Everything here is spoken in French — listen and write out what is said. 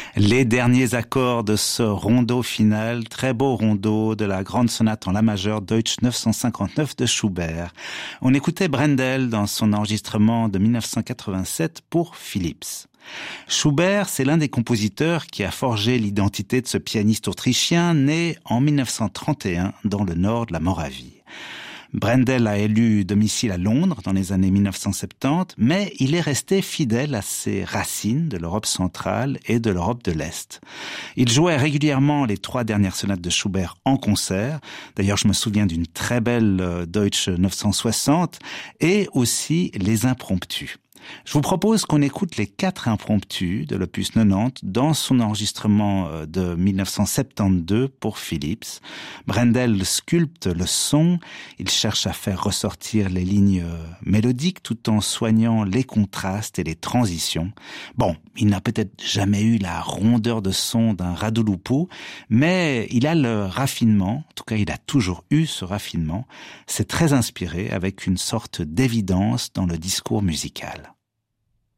Les derniers accords de ce rondo final, très beau rondo de la grande sonate en la majeure Deutsch 959 de Schubert. On écoutait Brendel dans son enregistrement de 1987 pour Philips. Schubert, c'est l'un des compositeurs qui a forgé l'identité de ce pianiste autrichien né en 1931 dans le nord de la Moravie. Brendel a élu domicile à Londres dans les années 1970, mais il est resté fidèle à ses racines de l'Europe centrale et de l'Europe de l'Est. Il jouait régulièrement les 3 dernières sonates de Schubert en concert. D'ailleurs, je me souviens d'une très belle Deutsch 960 et aussi les impromptus. Je vous propose qu'on écoute les 4 impromptus de l'opus 90 dans son enregistrement de 1972 pour Philips. Brendel sculpte le son, il cherche à faire ressortir les lignes mélodiques tout en soignant les contrastes et les transitions. Bon, il n'a peut-être jamais eu la rondeur de son d'un Radulescu, mais il a le raffinement, en tout cas il a toujours eu ce raffinement. C'est très inspiré avec une sorte d'évidence dans le discours musical.